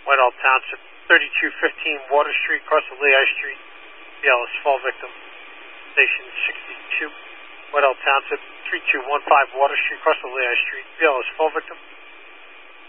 Whitehall Township, 3215 Water Street, across the Lehigh Street. BLS fall victim. Station 62. Whitehall Township, 3215 Water Street, across the Lehigh Street. BLS fall victim.